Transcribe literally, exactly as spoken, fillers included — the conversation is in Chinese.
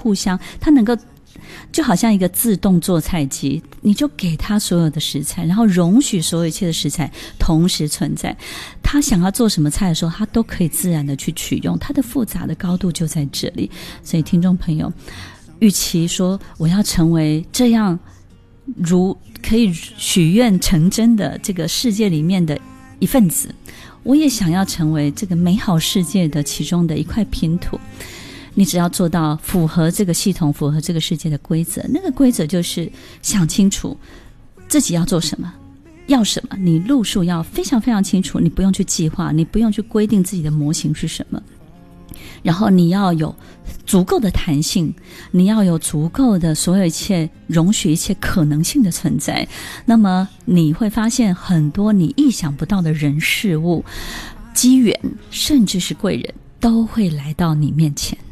互相，它能够就好像一个自动做菜机，你就给他所有的食材，然后容许所有一切的食材同时存在，他想要做什么菜的时候，他都可以自然的去取用，它的复杂的高度就在这里。所以听众朋友，与其说我要成为这样如可以许愿成真的这个世界里面的一份子，我也想要成为这个美好世界的其中的一块拼图。你只要做到符合这个系统，符合这个世界的规则，那个规则就是想清楚自己要做什么，要什么，你路数要非常非常清楚，你不用去计划，你不用去规定自己的模型是什么，然后你要有足够的弹性，你要有足够的所有一切容许一切可能性的存在，那么你会发现很多你意想不到的人事物机缘甚至是贵人都会来到你面前。